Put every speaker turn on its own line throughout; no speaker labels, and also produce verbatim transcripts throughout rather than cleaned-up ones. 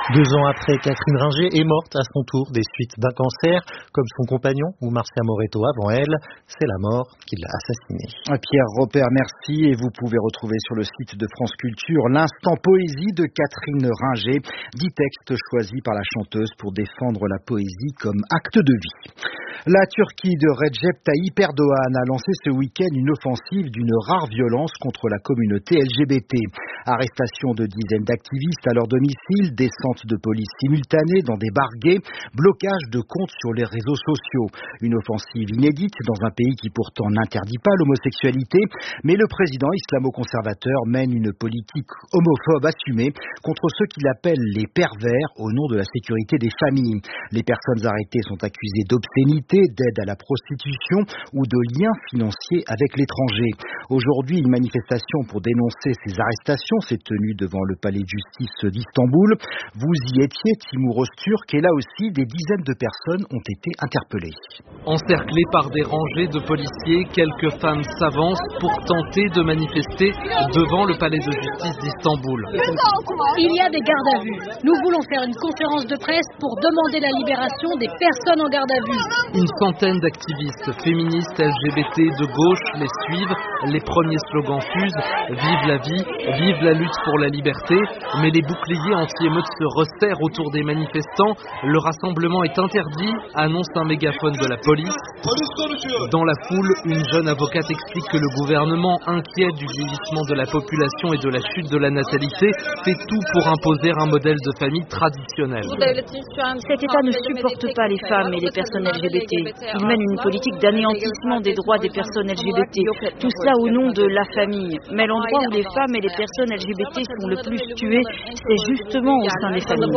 Deux ans après, Catherine Ringer est morte à son tour des suites d'un cancer. Comme son compagnon ou Marcia Moretto avant elle, c'est la mort qui l'a assassinée.
Pierre Robert, merci. Et vous pouvez retrouver sur le site de France Culture l'instant poésie de Catherine Ringer, dix textes choisis par la chanteuse pour défendre la poésie comme acte de vie. La Turquie de Recep Tayyip Erdogan a lancé ce week-end une offensive d'une rare violence contre la communauté L G B T. Arrestation de dizaines d'activistes à leur domicile, descente de police simultanée dans des bars gays, blocage de comptes sur les réseaux sociaux. Une offensive inédite dans un pays qui pourtant n'interdit pas l'homosexualité, mais le président islamo-conservateur mène une politique homophobe assumée contre ceux qu'il appelle les pervers au nom de la sécurité des familles. Les personnes arrêtées sont accusées d'obscénité, d'aide à la prostitution ou de liens financiers avec l'étranger. Aujourd'hui, une manifestation pour dénoncer ces arrestations s'est tenue devant le palais de justice d'Istanbul. Vous y étiez, Timur Öztürk, et là aussi, des dizaines de personnes ont été interpellées.
Encerclées par des rangées de policiers, quelques femmes s'avancent pour tenter de manifester devant le palais de justice d'Istanbul.
Il y a des gardes à vue. Nous voulons faire une conférence de presse pour demander la libération des personnes en garde à vue.
Une centaine d'activistes féministes L G B T de gauche les suivent. Les premiers slogans fusent « Vive la vie, vive la lutte pour la liberté ». Mais les boucliers anti-émeutes se resserrent autour des manifestants. Le rassemblement est interdit, annonce un mégaphone de la police. Dans la foule, une jeune avocate explique que le gouvernement, inquiet du vieillissement de la population et de la chute de la natalité, fait tout pour imposer un modèle de famille traditionnel.
Cet État ne supporte pas les femmes et les personnes L G B T. Il mène une politique d'anéantissement des droits des personnes L G B T. Tout cela au nom de la famille. Mais l'endroit où les femmes et les personnes L G B T sont le plus tuées, c'est justement au sein des familles.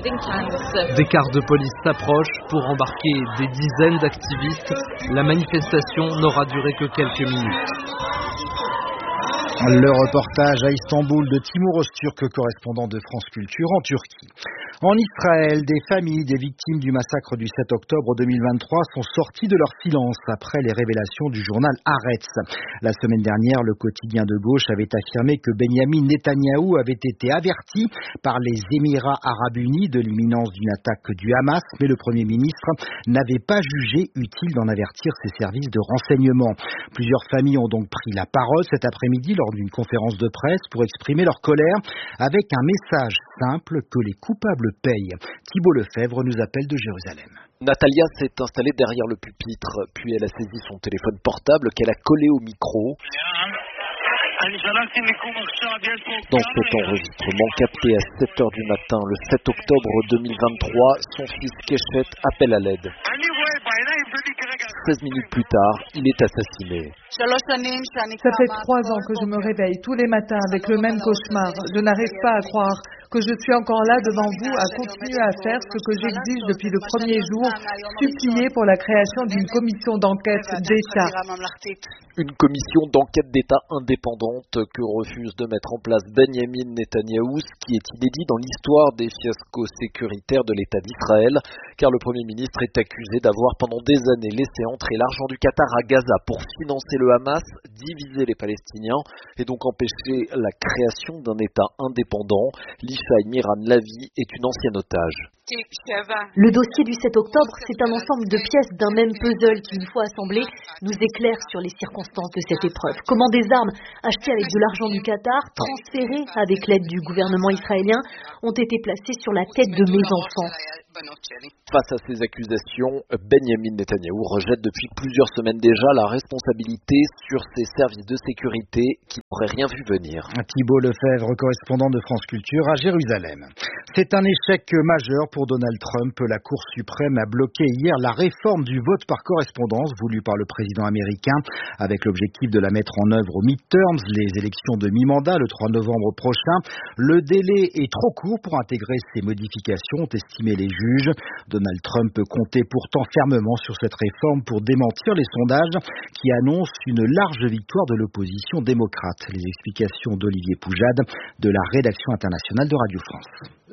Des cars de police s'approchent pour embarquer des dizaines d'activistes. La manifestation n'aura duré que quelques minutes.
Le reportage à Istanbul de Timur Öztürk, correspondant de France Culture en Turquie. En Israël, des familles des victimes du massacre du sept octobre deux mille vingt-trois sont sorties de leur silence après les révélations du journal Haaretz. La semaine dernière, le quotidien de gauche avait affirmé que Benyamin Netanyahou avait été averti par les Émirats arabes unis de l'imminence d'une attaque du Hamas, mais le Premier ministre n'avait pas jugé utile d'en avertir ses services de renseignement. Plusieurs familles ont donc pris la parole cet après-midi lors d'une conférence de presse pour exprimer leur colère avec un message simple que les coupables payent. Thibault Lefebvre nous appelle de Jérusalem.
Natalia s'est installée derrière le pupitre, puis elle a saisi son téléphone portable qu'elle a collé au micro. Dans cet enregistrement capté à sept heures du matin, le sept octobre deux mille vingt-trois, son fils Keshet appelle à l'aide. seize minutes plus tard, il est assassiné.
Ça fait trois ans que je me réveille tous les matins avec le même cauchemar. Je n'arrive pas à croire que je suis encore là devant vous à continuer à faire ce que j'exige depuis le premier jour, supplier pour la création d'une commission d'enquête d'État.
Une commission d'enquête d'État indépendante que refuse de mettre en place Benyamin Netanyahou, ce qui est inédit dans l'histoire des fiascos sécuritaires de l'État d'Israël, car le Premier ministre est accusé d'avoir pendant des années laissé entrer l'argent du Qatar à Gaza pour financer le Hamas, diviser les Palestiniens et donc empêcher la création d'un État indépendant. Lishaï Miran Lavi est une ancienne otage.
Le dossier du sept octobre, c'est un ensemble de pièces d'un même puzzle qui, une fois assemblées, nous éclaire sur les circonstances de cette épreuve. Comment des armes achetées avec de l'argent du Qatar, transférées avec l'aide du gouvernement israélien, ont été placées sur la tête de mes enfants.
Face à ces accusations, Benyamin Netanyahou rejette depuis plusieurs semaines déjà la responsabilité sur ses services de sécurité qui n'auraient rien vu venir.
Thibault Lefebvre, correspondant de France Culture à Jérusalem. C'est un échec majeur pour Donald Trump. La Cour suprême a bloqué hier la réforme du vote par correspondance voulue par le président américain avec l'objectif de la mettre en œuvre aux midterms, les élections de mi-mandat le trois novembre prochain. Le délai est trop court pour intégrer ces modifications, ont estimé les juges. Donald Trump comptait pourtant fermement sur cette réforme pour démentir les sondages qui annoncent une large victoire de l'opposition démocrate. Les explications d'Olivier Poujade de la rédaction internationale de Radio France.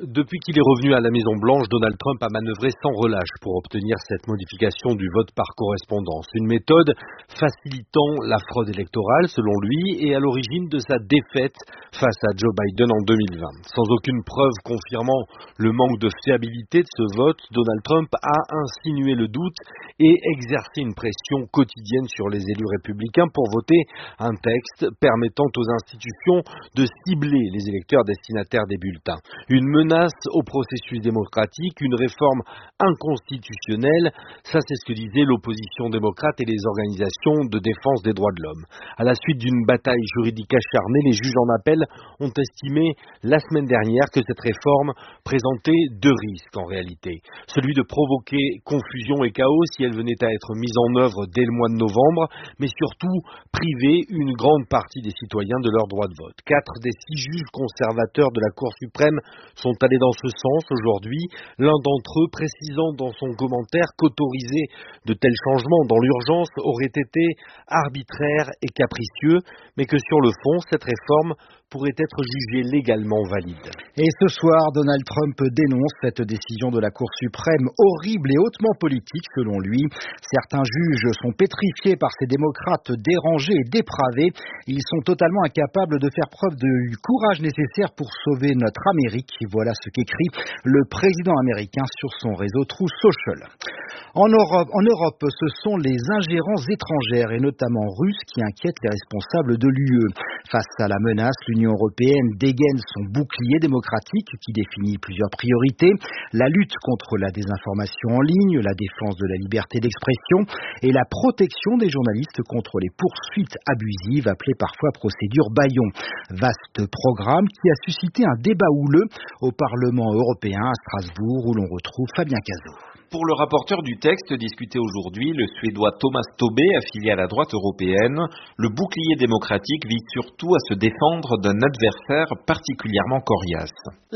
Depuis qu'il est revenu à la Maison-Blanche, Donald Trump a manœuvré sans relâche pour obtenir cette modification du vote par correspondance. Une méthode facilitant la fraude électorale, selon lui, et à l'origine de sa défaite face à Joe Biden en deux mille vingt. Sans aucune preuve confirmant le manque de fiabilité de ce vote, Donald Trump a insinué le doute et exercé une pression quotidienne sur les élus républicains pour voter un texte permettant aux institutions de cibler les électeurs destinataires des bulletins. Une menace au processus démocratique, une réforme inconstitutionnelle, ça c'est ce que disaient l'opposition démocrate et les organisations de défense des droits de l'homme. À la suite d'une bataille juridique acharnée, les juges en appel ont estimé la semaine dernière que cette réforme présentait deux risques en réalité. Celui de provoquer confusion et chaos si elle venait à être mise en œuvre dès le mois de novembre, mais surtout priver une grande partie des citoyens de leur droit de vote. Quatre des six juges conservateurs de la Cour suprême sont allés dans ce sens aujourd'hui, l'un d'entre eux précisant dans son commentaire qu'autoriser de tels changements dans l'urgence aurait été arbitraire et capricieux, mais que sur le fond, cette réforme pourrait être jugée légalement valide.
Et ce soir, Donald Trump dénonce cette décision de la Cour suprême horrible et hautement politique selon lui. Certains juges sont pétrifiés par ces démocrates dérangés et dépravés. Ils sont totalement incapables de faire preuve du courage nécessaire pour sauver notre Amérique. Voilà ce qu'écrit le président américain sur son réseau Truth Social. En Europe, en Europe, ce sont les ingérences étrangères et notamment russes qui inquiètent les responsables de l'U E. Face à la menace, l'Union européenne dégaine son bouclier démocratique qui définit plusieurs priorités, la lutte contre la désinformation en ligne, la défense de la liberté d'expression et la protection des journalistes contre les poursuites abusives appelées parfois procédure Bayon. Vaste programme qui a suscité un débat houleux au Parlement européen à Strasbourg où l'on retrouve Fabien Cazot.
Pour le rapporteur du texte discuté aujourd'hui, le Suédois Thomas Tobé, affilié à la droite européenne, le bouclier démocratique vise surtout à se défendre d'un adversaire particulièrement coriace.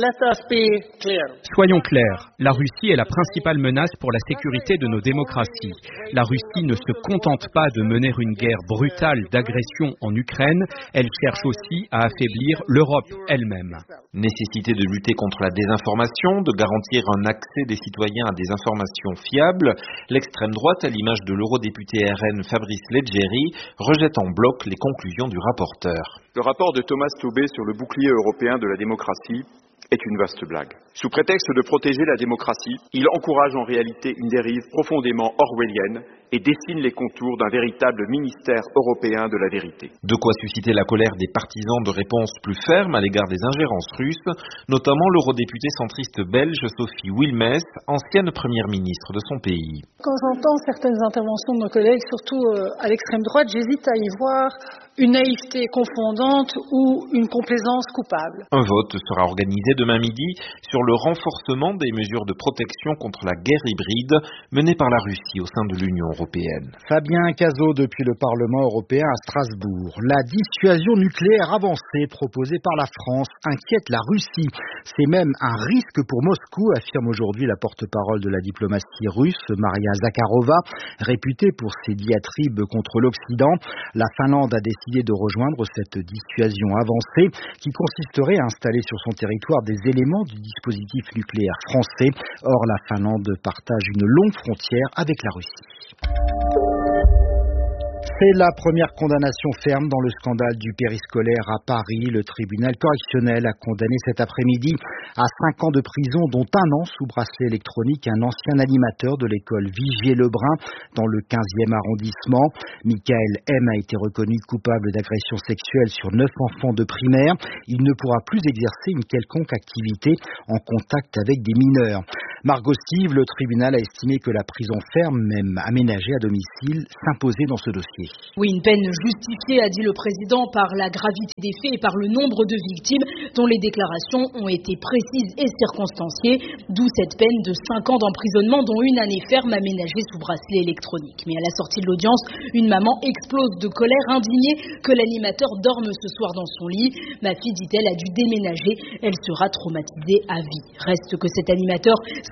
Soyons clairs, la Russie est la principale menace pour la sécurité de nos démocraties. La Russie ne se contente pas de mener une guerre brutale d'agression en Ukraine, elle cherche aussi à affaiblir l'Europe elle-même.
Nécessité de lutter contre la désinformation, de garantir un accès des citoyens à des informations fiables, l'extrême droite, à l'image de l'eurodéputé R N Fabrice Leggeri, rejette en bloc les conclusions du rapporteur.
Le rapport de Thomas Tobé sur le bouclier européen de la démocratie est une vaste blague. Sous prétexte de protéger la démocratie, il encourage en réalité une dérive profondément orwellienne et dessine les contours d'un véritable ministère européen de la vérité.
De quoi susciter la colère des partisans de réponses plus fermes à l'égard des ingérences russes, notamment l'eurodéputée centriste belge Sophie Wilmès, ancienne première ministre de son pays.
Quand j'entends certaines interventions de nos collègues, surtout à l'extrême droite, j'hésite à y voir une naïveté confondante ou une complaisance coupable.
Un vote sera organisé demain midi sur le renforcement des mesures de protection contre la guerre hybride menée par la Russie au sein de l'Union européenne.
Fabien Cazot depuis le Parlement européen à Strasbourg. La dissuasion nucléaire avancée proposée par la France inquiète la Russie. C'est même un risque pour Moscou, affirme aujourd'hui la porte-parole de la diplomatie russe, Maria Zakharova, réputée pour ses diatribes contre l'Occident. La Finlande a décidé de rejoindre cette dissuasion avancée qui consisterait à installer sur son territoire des éléments du dispositif nucléaire français. Or, la Finlande partage une longue frontière avec la Russie. C'est la première condamnation ferme dans le scandale du périscolaire à Paris. Le tribunal correctionnel a condamné cet après-midi à cinq ans de prison, dont un an sous bracelet électronique, un ancien animateur de l'école Vigier-Lebrun dans le quinzième arrondissement. Michael M. a été reconnu coupable d'agression sexuelle sur neuf enfants de primaire. Il ne pourra plus exercer une quelconque activité en contact avec des mineurs. Margot Sive, le tribunal a estimé que la prison ferme, même aménagée à domicile, s'imposait dans ce dossier.
Oui, une peine justifiée, a dit le président, par la gravité des faits et par le nombre de victimes dont les déclarations ont été précises et circonstanciées, d'où cette peine de cinq ans d'emprisonnement dont une année ferme aménagée sous bracelet électronique. Mais à la sortie de l'audience, une maman explose de colère, indignée que l'animateur dorme ce soir dans son lit. Ma fille, dit-elle, a dû déménager, elle sera traumatisée à vie. Reste que cet animateur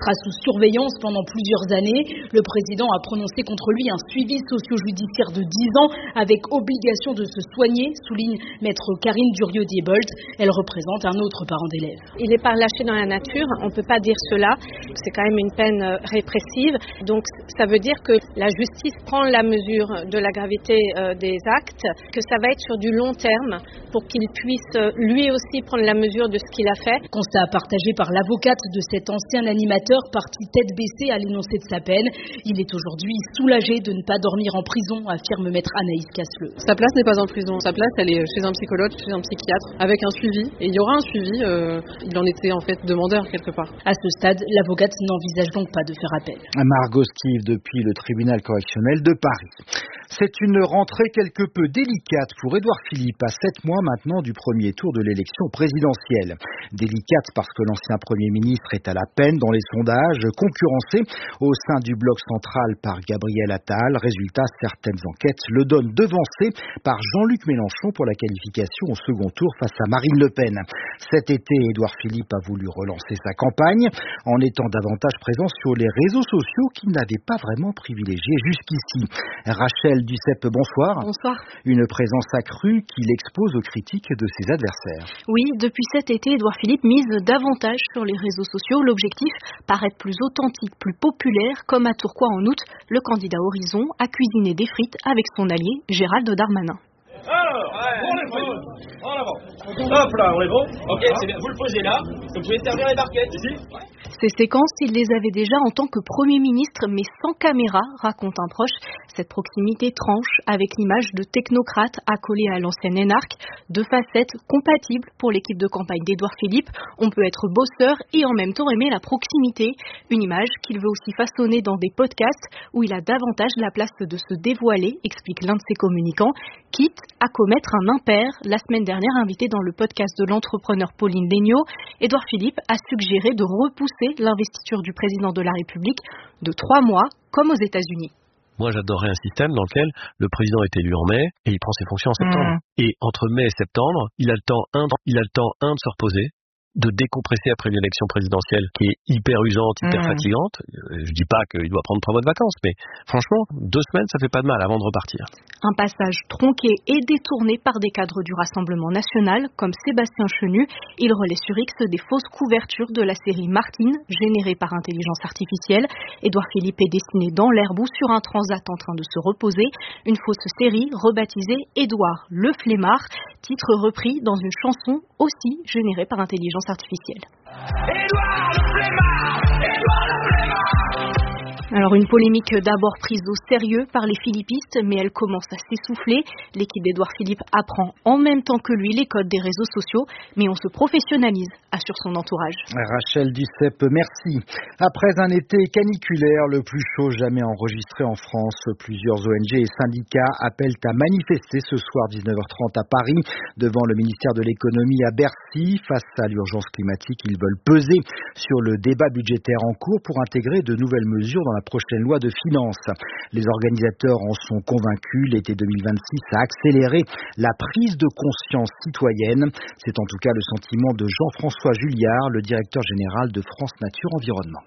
sera sous surveillance pendant plusieurs années. Le président a prononcé contre lui un suivi socio-judiciaire de dix ans avec obligation de se soigner, souligne maître Karine Durieux-Diebold. Elle représente un autre parent d'élève.
Il n'est pas lâché dans la nature, on ne peut pas dire cela. C'est quand même une peine répressive. Donc ça veut dire que la justice prend la mesure de la gravité des actes, que ça va être sur du long terme pour qu'il puisse lui aussi prendre la mesure de ce qu'il a fait.
Constat partagé par l'avocate de cet ancien animateur parti tête baissée à l'énoncé de sa peine. Il est aujourd'hui soulagé de ne pas dormir en prison, affirme maître Anaïs Casseleux.
Sa place n'est pas en prison, sa place elle est chez un psychologue, chez un psychiatre, avec un suivi. Et il y aura un suivi, euh, il en était en fait demandeur quelque part.
À ce stade, l'avocate n'envisage donc pas de faire appel.
Margot Stive depuis le tribunal correctionnel de Paris. C'est une rentrée quelque peu délicate pour Édouard Philippe, à sept mois maintenant du premier tour de l'élection présidentielle. Délicate parce que l'ancien Premier ministre est à la peine dans les sondages, concurrencé au sein du bloc central par Gabriel Attal. Résultat, certaines enquêtes le donnent devancé par Jean-Luc Mélenchon pour la qualification au second tour face à Marine Le Pen. Cet été, Édouard Philippe a voulu relancer sa campagne en étant davantage présent sur les réseaux sociaux qu'il n'avait pas vraiment privilégié jusqu'ici. Rachel Duceppe, bonsoir.
Bonsoir.
Une présence accrue qu'il expose aux critiques de ses adversaires.
Oui, depuis cet été, Édouard Philippe mise davantage sur les réseaux sociaux. L'objectif, paraître plus authentique, plus populaire, comme à Tourcoing en août, le candidat Horizon a cuisiné des frites avec son allié Gérald Darmanin.
Alors, on est bon. En avant. Hop là, on est bon. Ok, c'est bien. Vous le posez là. Vous pouvez servir les barquettes ici. Ouais.
Ces séquences, il les avait déjà en tant que Premier ministre, mais sans caméra, raconte un proche. Cette proximité tranche avec l'image de technocrate accolée à l'ancienne énarque, deux facettes compatibles pour l'équipe de campagne d'Édouard Philippe. On peut être bosseur et en même temps aimer la proximité. Une image qu'il veut aussi façonner dans des podcasts où il a davantage la place de se dévoiler, explique l'un de ses communicants, quitte à commettre un impair. La semaine dernière, invité dans le podcast de l'entrepreneur Pauline Léniaud, Édouard Philippe a suggéré de repousser l'investiture du président de la République de trois mois, comme aux États-Unis.
Moi, j'adorerais un système dans lequel le président est élu en mai et il prend ses fonctions en septembre. Mmh. Et entre mai et septembre, il a le temps, un, il a le temps, un, de se reposer, de décompresser après une élection présidentielle qui est hyper usante, hyper mmh. fatigante. Je dis pas qu'il doit prendre trois mois de vacances, mais franchement, deux semaines, ça fait pas de mal avant de repartir.
Un passage tronqué et détourné par des cadres du Rassemblement national, comme Sébastien Chenu. Il relaie sur X des fausses couvertures de la série Martine, générée par intelligence artificielle. Édouard Philippe est dessiné dans l'herbe ou sur un transat en train de se reposer. Une fausse série rebaptisée Édouard le Flemmard, titre repris dans une chanson aussi générée par intelligence artificielle.
Édouard le Flemmard, Édouard le Flemmard.
Alors une polémique d'abord prise au sérieux par les philippistes, mais elle commence à s'essouffler. L'équipe d'Édouard Philippe apprend en même temps que lui les codes des réseaux sociaux, mais on se professionnalise, assure son entourage.
Rachel Duceppe, merci. Après un été caniculaire, le plus chaud jamais enregistré en France, plusieurs O N G et syndicats appellent à manifester ce soir dix-neuf heures trente à Paris, devant le ministère de l'économie à Bercy. Face à l'urgence climatique, ils veulent peser sur le débat budgétaire en cours pour intégrer de nouvelles mesures dans la prochaine loi de finances. Les organisateurs en sont convaincus. L'été deux mille vingt-six a accéléré la prise de conscience citoyenne. C'est en tout cas le sentiment de Jean-François Julliard, le directeur général de France Nature Environnement.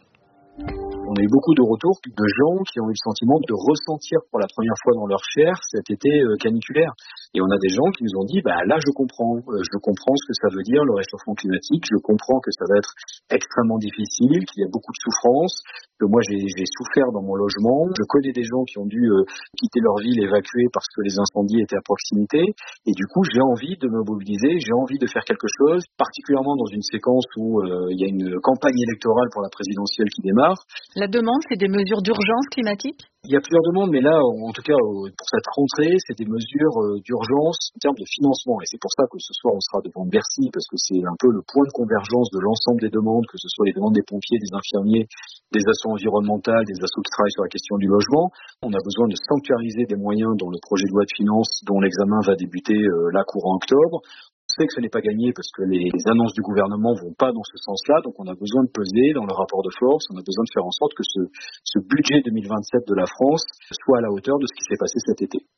On a eu beaucoup de retours de gens qui ont eu le sentiment de ressentir pour la première fois dans leur chair cet été caniculaire. Et on a des gens qui nous ont dit, bah là je comprends, je comprends ce que ça veut dire le réchauffement climatique, je comprends que ça va être extrêmement difficile, qu'il y a beaucoup de souffrance, que moi j'ai, j'ai souffert dans mon logement, je connais des gens qui ont dû euh, quitter leur ville, évacuer parce que les incendies étaient à proximité, et du coup j'ai envie de me mobiliser, j'ai envie de faire quelque chose, particulièrement dans une séquence où euh, il y a une campagne électorale pour la présidentielle qui démarre.
La demande, c'est des mesures d'urgence climatique ?
Il y a plusieurs demandes, mais là, en tout cas, pour cette rentrée, c'est des mesures d'urgence en termes de financement. Et c'est pour ça que ce soir, on sera devant Bercy, parce que c'est un peu le point de convergence de l'ensemble des demandes, que ce soit les demandes des pompiers, des infirmiers, des assos environnementales, des assos qui travaillent sur la question du logement. On a besoin de sanctuariser des moyens dans le projet de loi de finances dont l'examen va débuter euh, là courant octobre. On sait que ce n'est pas gagné parce que les annonces du gouvernement vont pas dans ce sens-là, donc on a besoin de peser dans le rapport de force, on a besoin de faire en sorte que ce, ce budget deux mille vingt-sept de la France soit à la hauteur de ce qui s'est passé cet été.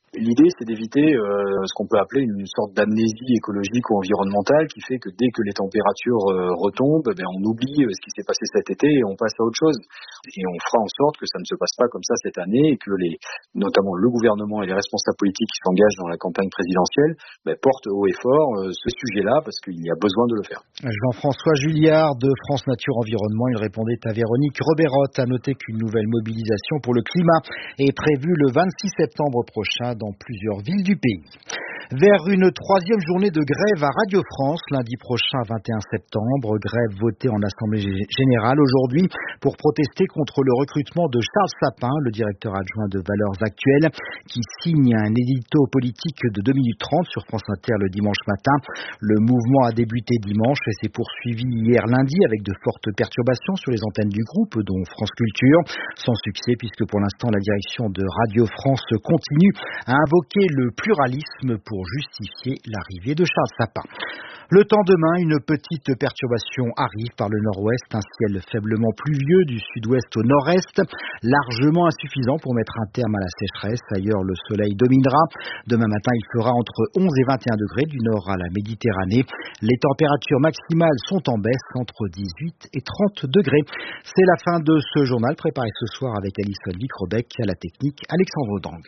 L'idée, c'est d'éviter euh, ce qu'on peut appeler une sorte d'amnésie écologique ou environnementale qui fait que dès que les températures euh, retombent, ben, on oublie euh, ce qui s'est passé cet été et on passe à autre chose. Et on fera en sorte que ça ne se passe pas comme ça cette année et que les, notamment le gouvernement et les responsables politiques qui s'engagent dans la campagne présidentielle ben, portent haut et fort euh, ce sujet-là parce qu'il y a besoin de le faire.
Jean-François Julliard de France Nature Environnement, il répondait à Véronique Roberotte. À noter qu'une nouvelle mobilisation pour le climat est prévue le vingt-six septembre prochain dans plusieurs villes du pays. Vers une troisième journée de grève à Radio France lundi prochain vingt et un septembre, grève votée en Assemblée Générale aujourd'hui pour protester contre le recrutement de Charles Sapin, le directeur adjoint de Valeurs Actuelles, qui signe un édito politique de deux minutes trente sur France Inter le dimanche matin. Le mouvement a débuté dimanche et s'est poursuivi hier lundi avec de fortes perturbations sur les antennes du groupe, dont France Culture, sans succès puisque pour l'instant la direction de Radio France continue à invoquer le pluralisme pour justifier l'arrivée de Charles Sapin. Le temps demain, une petite perturbation arrive par le nord-ouest, un ciel faiblement pluvieux du sud-ouest au nord-est, largement insuffisant pour mettre un terme à la sécheresse. Ailleurs, le soleil dominera. Demain matin, il fera entre onze et vingt et un degrés du nord à la Méditerranée. Les températures maximales sont en baisse entre dix-huit et trente degrés. C'est la fin de ce journal préparé ce soir avec Alison Vicrobec, à la technique Alexandre Dang.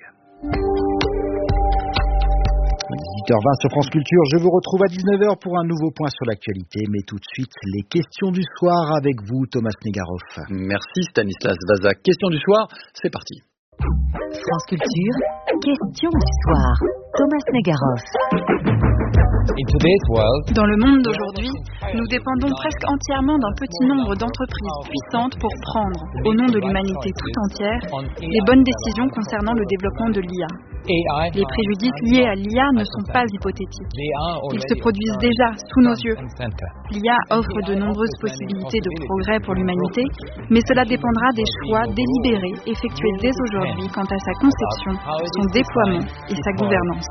dix-huit heures vingt sur France Culture, je vous retrouve à dix-neuf heures pour un nouveau point sur l'actualité, mais tout de suite les questions du soir avec vous Thomas Negaroff.
Merci Stanislas Vasa. Question du soir, c'est parti.
France Culture, question du soir, Thomas Negaroff.
Dans le monde d'aujourd'hui, nous dépendons presque entièrement d'un petit nombre d'entreprises puissantes pour prendre, au nom de l'humanité tout entière, les bonnes décisions concernant le développement de l'I A. Les préjudices liés à l'I A ne sont pas hypothétiques. Ils se produisent déjà sous nos yeux. L'I A offre de nombreuses possibilités de progrès pour l'humanité, mais cela dépendra des choix délibérés effectués dès aujourd'hui quant à sa conception, son déploiement et sa gouvernance.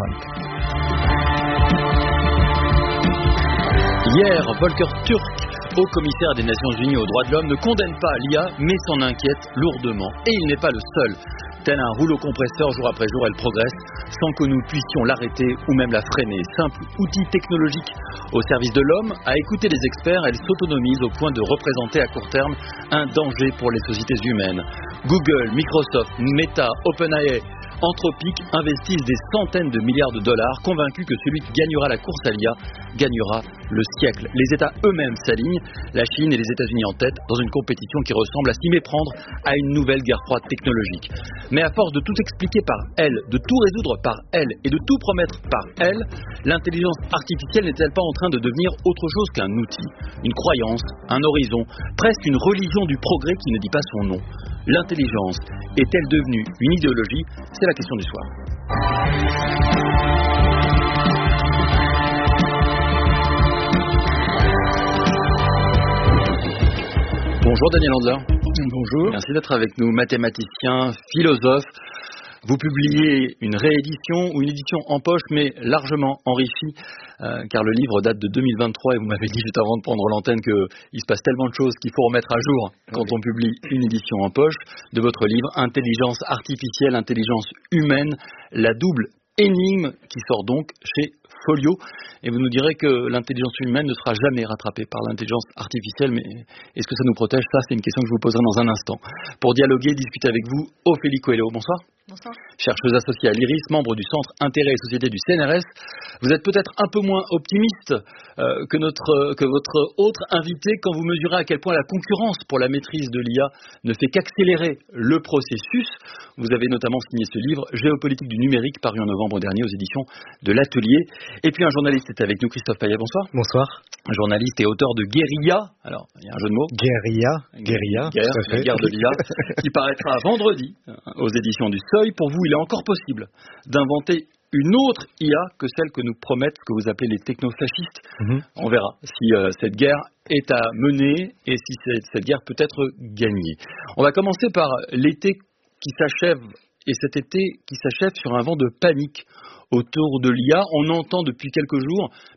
Hier, Volker Türk, haut commissaire des Nations Unies aux droits de l'homme, ne condamne pas l'I A, mais s'en inquiète lourdement. Et il n'est pas le seul. Tel un rouleau compresseur, jour après jour, elle progresse, sans que nous puissions l'arrêter ou même la freiner. Simple outil technologique au service de l'homme, à écouter les experts, elle s'autonomise au point de représenter à court terme un danger pour les sociétés humaines. Google, Microsoft, Meta, OpenAI, Anthropic investissent des centaines de milliards de dollars, convaincus que celui qui gagnera la course à l'I A gagnera le siècle. Les États eux-mêmes s'alignent, la Chine et les États-Unis en tête, dans une compétition qui ressemble à s'y méprendre à une nouvelle guerre froide technologique. Mais à force de tout expliquer par elle, de tout résoudre par elle et de tout promettre par elle, l'intelligence artificielle n'est-elle pas en train de devenir autre chose qu'un outil, une croyance, un horizon, presque une religion du progrès qui ne dit pas son nom? L'intelligence est-elle devenue une idéologie? C'est la question du soir. Bonjour Daniel Landler.
Bonjour.
Merci d'être avec nous, mathématicien, philosophe. Vous publiez une réédition ou une édition en poche, mais largement enrichie, euh, car le livre date de deux mille vingt-trois et vous m'avez dit juste avant de prendre l'antenne qu'il se passe tellement de choses qu'il faut remettre à jour quand oui. on publie une édition en poche de votre livre Intelligence artificielle, intelligence humaine, la double énigme qui sort donc chez Folio. Et vous nous direz que l'intelligence humaine ne sera jamais rattrapée par l'intelligence artificielle, mais est-ce que ça nous protège? Ça, c'est une question que je vous poserai dans un instant. Pour dialoguer, discuter avec vous, Ophélie Coelho, bonsoir.
Bonsoir.
Chercheuse associée à l'IRIS, membre du Centre Intérêt et Société du C N R S. Vous êtes peut-être un peu moins optimiste euh, que, notre, que votre autre invité quand vous mesurez à quel point la concurrence pour la maîtrise de l'I A ne fait qu'accélérer le processus. Vous avez notamment signé ce livre, Géopolitique du numérique, paru en novembre dernier aux éditions de l'Atelier. Et puis un journaliste est avec nous, Christophe Payet, bonsoir.
Bonsoir.
Un journaliste et auteur de Guérilla, alors il y a un jeu de mots.
Guérilla, Guérilla,
Guerre,
tout à fait.
La guerre de l'I A, qui paraîtra vendredi aux éditions du Seuil. Pour vous, il est encore possible d'inventer une autre I A que celle que nous promettent ce que vous appelez les technofascistes. Mm-hmm. On verra si euh, cette guerre est à mener et si cette, cette guerre peut être gagnée. On va commencer par l'été qui s'achève, et cet été qui s'achève sur un vent de panique autour de l'I A. On entend depuis quelques jours,